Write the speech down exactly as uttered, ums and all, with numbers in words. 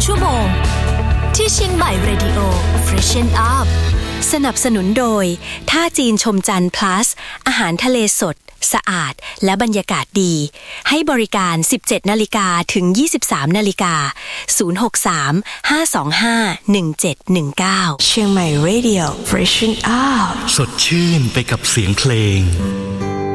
ชั่วโมงที่เชียงใหม่ Radio Freshen Up สนับสนุนโดยท่าจีนชมจันทร์ plus อาหารทะเลสดสะอาดและบรรยากาศดีให้บริการ สิบเจ็ดนาฬิกา ถึง ยี่สิบสามนาฬิกา ศูนย์ หก สาม ห้า สอง ห้า หนึ่ง เจ็ด หนึ่ง เก้า เชียงใหม่ Radio Freshen Up สดชื่นไปกับเสียงเพลง